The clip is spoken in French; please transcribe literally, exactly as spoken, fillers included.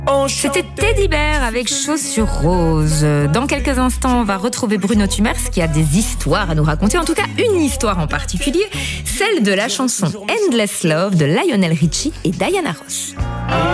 C'était Teddy Bear avec Chaussures Roses. Dans quelques instants, on va retrouver Bruno Tumers qui a des histoires à nous raconter. En tout cas, une histoire en particulier, celle de la chanson Endless Love de Lionel Richie et Diana Ross.